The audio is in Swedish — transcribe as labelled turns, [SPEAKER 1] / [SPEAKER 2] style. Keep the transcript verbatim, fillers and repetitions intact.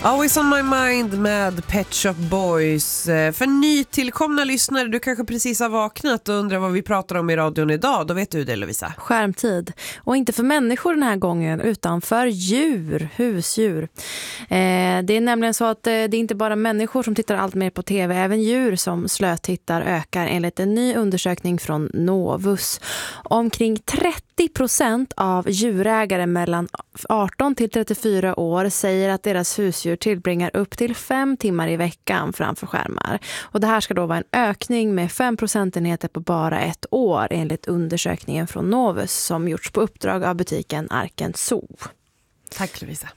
[SPEAKER 1] Always on my mind med Pet Shop Boys. För nytillkomna lyssnare, du kanske precis har vaknat och undrar vad vi pratar om i radion idag. Då vet du det, Lovisa.
[SPEAKER 2] Skärmtid. Och inte för människor den här gången, utan för djur, husdjur. Eh, det är nämligen så att eh, det är inte bara människor som tittar allt mer på tv. Även djur som slötittar ökar enligt en ny undersökning från Novus. Omkring trettio procent av djurägare mellan arton till trettiofyra år säger att deras husdjur tillbringar upp till fem timmar i veckan framför skärmar. Och det här ska då vara en ökning med fem procentenheter på bara ett år enligt undersökningen från Novus som gjorts på uppdrag av butiken Arken Zoo.
[SPEAKER 1] Tack, Lovisa.